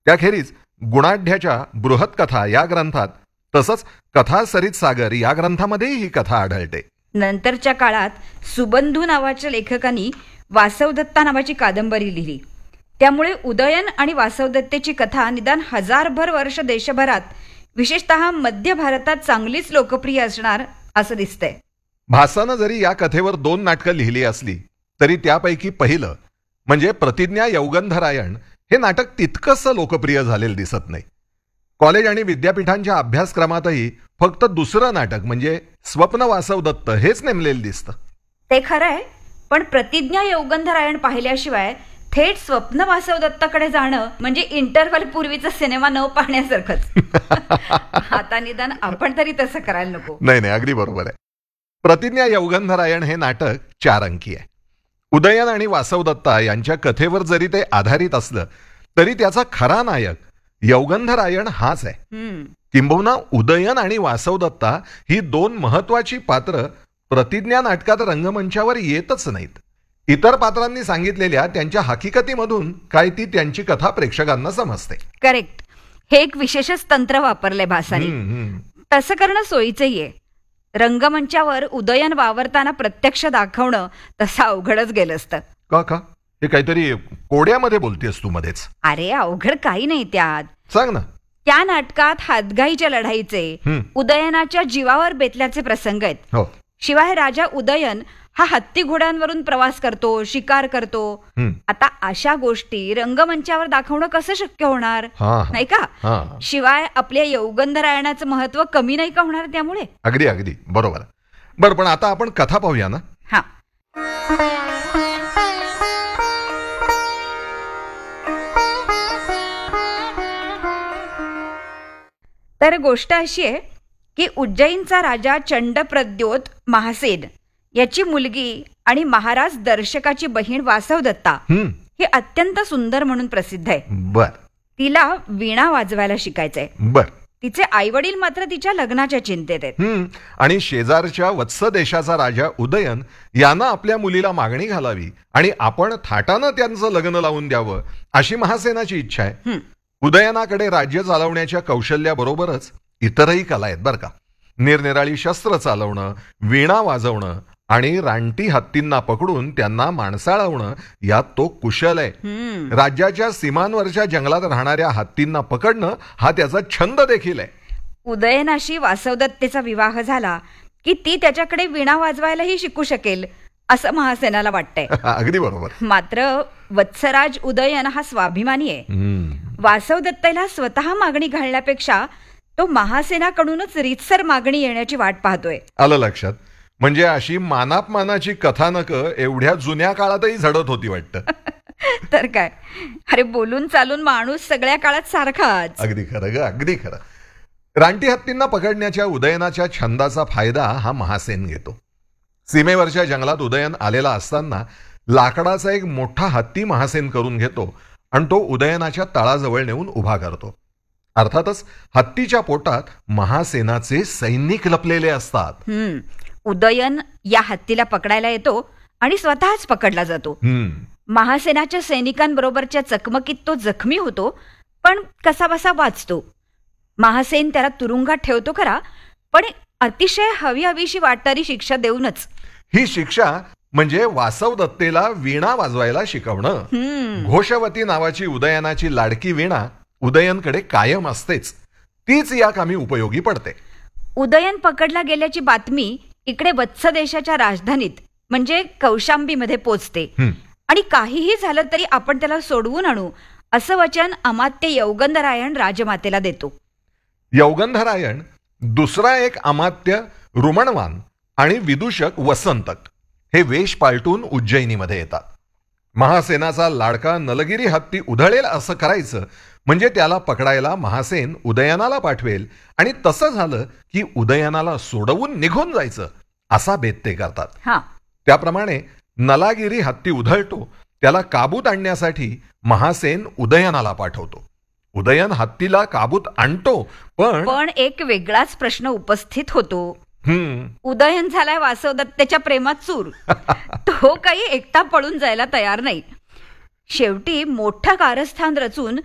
त्याखेरीज गुणाढ्याच्या बृहत्कथा या ग्रंथात तसंच कथा सरित सागर या ग्रंथामध्येही ही कथा आढळते. नंतरच्या काळात सुबंधू नावाच्या लेखकांनी वासवदत्ता नावाची कादंबरी लिहिली. त्यामुळे उदयन आणि वासवदत्तेची कथा निदान हजारभर वर्ष देशभरात विशेषतः मध्य भारतात चांगलीच लोकप्रिय असणार असं दिसतंय. भासानं जरी या कथेवर 2 नाटकं लिहिली असली तरी त्यापैकी पहिलं म्हणजे प्रतिज्ञा यौगंधरायण हे नाटक तितकंसं लोकप्रिय झालेलं दिसत नाही. कॉलेज आणि विद्यापीठांच्या अभ्यासक्रमातही फक्त दुसरं नाटक म्हणजे स्वप्न वासवदत्त हेच नेमलेलं दिसतं. ते खरंय, पण प्रतिज्ञा यौगंधरायण पाहिल्याशिवाय थेट स्वप्न वासवदत्ताकडे जाणं म्हणजे इंटरव्हल पूर्वीचा सिनेमा न पाहण्यासारखंच. आता निदान आपण तरी तसं करायला नको. नाही, अगदी बरोबर आहे. प्रतिज्ञा यौगंधरायण हे नाटक 4 अंकी आहे. उदयन आणि वासवदत्ता यांच्या कथेवर जरी ते आधारित असलं तरी त्याचा खरा नायक यौगंधरायण हाच आहे. किंबहुना उदयन आणि वासवदत्ता ही 2 महत्वाची पात्र प्रतिज्ञा नाटकात रंगमंचावर येतच नाहीत. इतर पात्रांनी सांगितलेल्या त्यांच्या हकीकतीमधून काय ती त्यांची कथा प्रेक्षकांना समजते. करेक्ट. हे एक विशेषच तंत्र वापरलंय भासानी. तसं करणं सोयीचंही आहे. रंगमंचावर उदयन वावरताना प्रत्यक्ष दाखवणं तसं अवघडच गेलं असतं. का हे काहीतरी कोड्यामध्ये बोलतेस तू मध्येच. अरे अवघड काही नाही त्यात. सांग ना. त्या नाटकात हातगाईच्या लढाईचे उदयनाच्या जीवावर बेतल्याचे प्रसंग आहेत. हो. शिवाय राजा उदयन हा हत्ती घोड्यांवरून प्रवास करतो, शिकार करतो. आता अशा गोष्टी रंगमंचावर दाखवणं कसं शक्य होणार नाही का? शिवाय आपल्या यौगंधरायणाचं महत्व कमी नाही का होणार त्यामुळे? अगदी बरोबर. बरं, पण आता आपण कथा पाहूया ना. हा. तर गोष्ट अशी आहे की उज्जैनचा राजा चंडप्रद्योत महासेन याची मुलगी आणि महाराज दर्शकाची बहीण वासवदत्ता ही अत्यंत सुंदर म्हणून प्रसिद्ध आहे. बर. तिला वीणा वाजवायला शिकायचंय. बर. तिचे आई वडील मात्र तिच्या लग्नाच्या चिंतेत आहेत. आणि शेजारच्या वत्स देशाचा राजा उदयन यानं आपल्या मुलीला मागणी घालावी आणि आपण थाटानं त्यांचं लग्न लावून द्यावं अशी महासेनाची इच्छा आहे. उदयनाकडे राज्य चालवण्याच्या कौशल्याबरोबरच इतरही कला आहेत बरं का. निरनिराळी शस्त्र चालवणं, वीणा वाजवणं आणि रानटी हत्तींना पकडून त्यांना माणसाळवणं यात तो कुशल आहे. राज्याच्या सीमांवरच्या जंगलात राहणाऱ्या हत्तींना पकडणं हा त्याचा छंद देखील आहे. उदयनाशी वासवदत्तेचा विवाह झाला की ती त्याच्याकडे वीणा वाजवायलाही शिकू शकेल असं महासेनाला वाटतंय. अगदी बरोबर. मात्र वत्सराज उदयन हा स्वाभिमानी आहे. वासवदत्तेला स्वतः मागणी घालण्यापेक्षा तो महासेनाकडूनच रीतसर मागणी येण्याची वाट पाहतोय. आलं लक्षात. म्हणजे अशी मानापमानाची कथानकं एवढ्या जुन्या काळातही झडत होती वाटतं. तर काय. अरे बोलून चालून माणूस सगळ्या काळात सारखाच. अगदी खरं ग, अगदी खरं. रानटी हत्तींना पकडण्याच्या उदयनाच्या छंदाचा फायदा हा महासेन घेतो. सीमेवरच्या जंगलात उदयन आलेला असताना लाकडाचा एक मोठा हत्ती महासेन करून घेतो आणि तो उदयनाच्या तळाजवळ नेऊन उभा करतो. अर्थातच हत्तीच्या पोटात महासेनाचे सैनिक लपलेले असतात. उदयन या हत्तीला पकडायला येतो आणि स्वतःच पकडला जातो. महासेनाच्या सैनिकांबरोबरच्या चकमकीत तो जखमी होतो, पण कसाबसा वाचतो. महासेन त्याला तुरुंगात ठेवतो खरा, पण अतिशय हवीशी वाटणारी शिक्षा देऊनच. ही शिक्षा म्हणजे वासवदत्तेला वीणा वाजवायला शिकवणं. घोषवती नावाची उदयनाची लाडकी वीणा उदयनकडे कायम असतेच. तीच या कामी उपयोगी पडते. उदयन पकडला गेल्याची बातमी इकडे वत्स देशाच्या राजधानीत म्हणजे कौशांबीमध्ये पोचते आणि काहीही झालं तरी आपण त्याला सोडवून आणू असं वचन अमात्य यौगंधरायण राजमातेला देतो. यौगंधरायण दुसरा एक अमात्य रुमणवान आणि विदूषक वसंतक हे वेश पालटून उज्जैनीमध्ये येतात. महासेनाचा लाडका नलगिरी हत्ती उधळेल असं करायचं म्हणजे त्याला पकडायला महासेन उदयनाला पाठवेल आणि तसं झालं की उदयनाला सोडवून निघून जायचं असा बेत ते करतात. त्याप्रमाणे नलागिरी हत्ती उधळतो, त्याला काबूत आणण्यासाठी महासेन उदयनाला पाठवतो. उदयन हत्तीला काबूत आणतो, पण एक वेगळाच प्रश्न उपस्थित होतो. उदयन झालाय वासवदत्तेच्या प्रेमात चूर. तो काही एकटा पळून जायला तयार नाही. शेवटी मोठं कारस्थान रचून